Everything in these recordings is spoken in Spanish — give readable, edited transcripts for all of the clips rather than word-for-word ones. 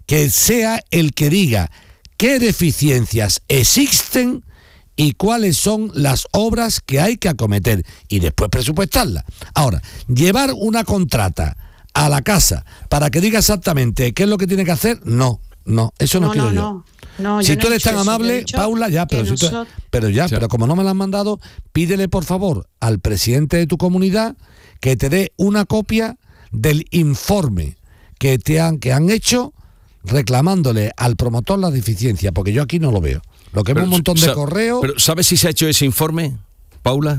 que sea el que diga qué deficiencias existen y cuáles son las obras que hay que acometer y después presupuestarlas. Ahora, llevar una contrata a la casa para que diga exactamente qué es lo que tiene que hacer, no, eso no quiero yo. No, si yo tú no he eres tan dicho eso, amable, Paula, ya, pero como no me la han mandado, pídele por favor al presidente de tu comunidad que te dé una copia del informe que han hecho reclamándole al promotor la deficiencia, porque yo aquí no lo veo. Lo que veo un montón de correos. Pero ¿sabes si se ha hecho ese informe, Paula?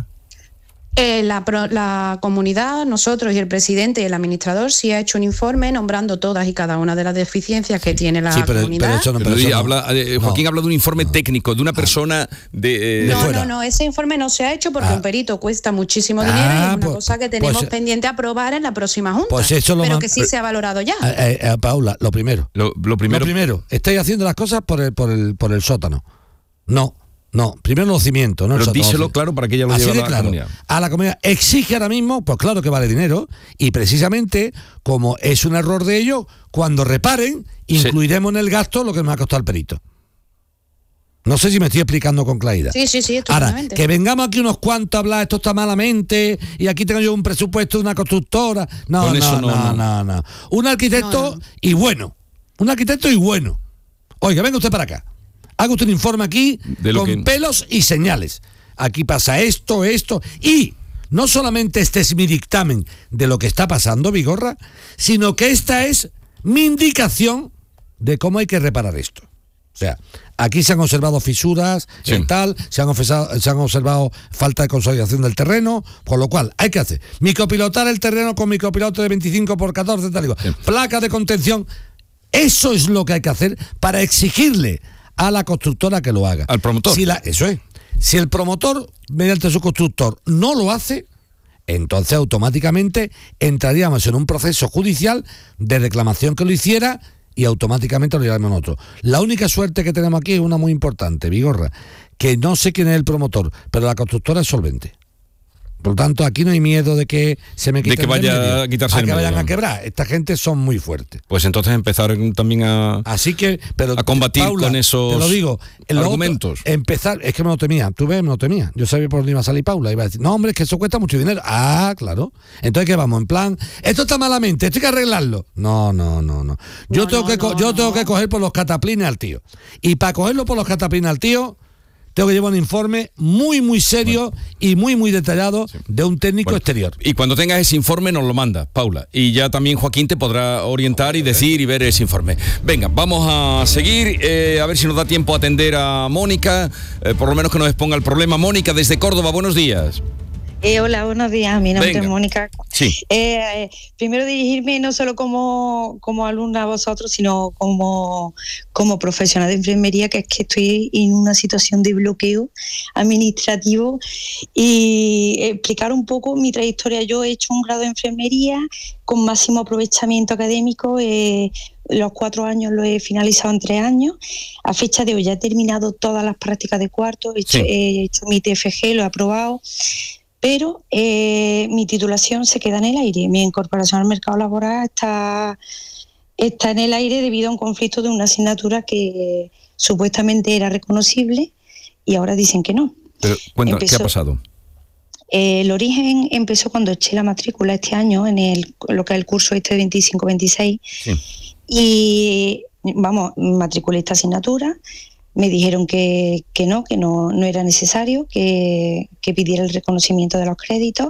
La comunidad, nosotros y el presidente y el administrador sí ha hecho un informe nombrando todas y cada una de las deficiencias que tiene la comunidad. Joaquín habla de un informe técnico, de una persona de fuera. No, ese informe no se ha hecho porque un perito cuesta muchísimo dinero y es una cosa que tenemos pendiente aprobar en la próxima junta, pero que sí se ha valorado ya. Paula, lo primero, estáis haciendo las cosas por el sótano. No, primero los cimientos, ¿no? Pero díselo claro para que ella lo lleve a la comunidad. A la comunidad exige ahora mismo, pues claro que vale dinero, y precisamente, como es un error de ellos, cuando reparen, incluiremos en el gasto lo que nos ha costado el perito. No sé si me estoy explicando con claridad. Sí, ahora, que vengamos aquí unos cuantos a hablar, esto está malamente, y aquí tengo yo un presupuesto de una constructora. No. Un arquitecto y bueno. Oiga, venga usted para acá. Haga usted un informe aquí con pelos y señales. Aquí pasa esto, y no solamente este es mi dictamen de lo que está pasando, Vigorra, sino que esta es mi indicación de cómo hay que reparar esto. O sea, aquí se han observado fisuras, se han observado falta de consolidación del terreno, con lo cual hay que hacer micropilotar el terreno con micropiloto de 25x14, tal y cual. Placa de contención. Eso es lo que hay que hacer para exigirle a la constructora que lo haga. Al promotor. Eso es. Si el promotor, mediante su constructor, no lo hace, entonces automáticamente entraríamos en un proceso judicial de reclamación que lo hiciera y automáticamente lo llevamos nosotros. La única suerte que tenemos aquí es una muy importante, Vigorra, que no sé quién es el promotor, pero la constructora es solvente. Por lo tanto, aquí no hay miedo de que se me quite de que vaya a quitarse el medio. Que vayan a quebrar. Esta gente son muy fuertes. Pues entonces empezar también a combatir, Paula, con esos te lo digo, argumentos. Empezar, es que me lo temía. Tú ves, me lo temía. Yo sabía por dónde iba a salir Paula. Iba a decir, no, hombre, es que eso cuesta mucho dinero. Ah, claro. Entonces, ¿qué vamos? En plan, esto está malamente, esto hay que arreglarlo. No. Yo tengo que coger por los cataplines al tío. Y para cogerlo por los cataplines al tío, tengo que llevar un informe muy, muy serio y muy, muy detallado de un técnico exterior. Y cuando tengas ese informe nos lo mandas, Paula. Y ya también Joaquín te podrá orientar y decir y ver ese informe. Venga, vamos a seguir, a ver si nos da tiempo a atender a Mónica, por lo menos que nos exponga el problema. Mónica, desde Córdoba, buenos días. Hola, buenos días, mi nombre es Mónica. Sí. Primero dirigirme no solo como alumna a vosotros, sino como profesional de enfermería, que es que estoy en una situación de bloqueo administrativo, y explicar un poco mi trayectoria. Yo he hecho un grado de enfermería con máximo aprovechamiento académico, los 4 años lo he finalizado en 3 años. A fecha de hoy ya he terminado todas las prácticas de cuarto, he hecho mi TFG, lo he aprobado. Pero mi titulación se queda en el aire. Mi incorporación al mercado laboral está en el aire debido a un conflicto de una asignatura que supuestamente era reconocible y ahora dicen que no. Pero cuéntame, ¿qué ha pasado? El origen empezó cuando eché la matrícula este año en lo que es el curso de 25-26. Sí. Y matriculé esta asignatura. Me dijeron que no era necesario, que pidiera el reconocimiento de los créditos.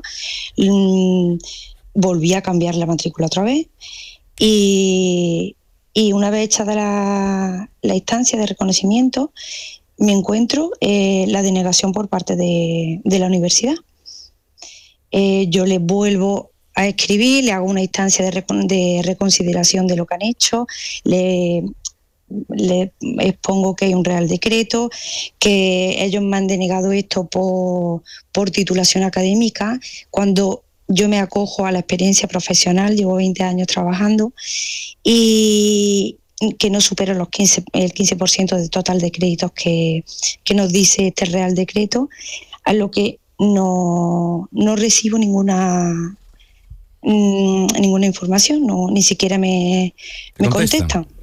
Volví a cambiar la matrícula otra vez y una vez echada la instancia de reconocimiento, me encuentro la denegación por parte de la universidad. Yo les vuelvo a escribir, le hago una instancia de reconsideración de lo que han hecho, le expongo que hay un real decreto, que ellos me han denegado esto por titulación académica, cuando yo me acojo a la experiencia profesional, llevo 20 años trabajando, y que no supero el 15% del total de créditos que nos dice este real decreto, a lo que no recibo ninguna información, ni siquiera me contestan.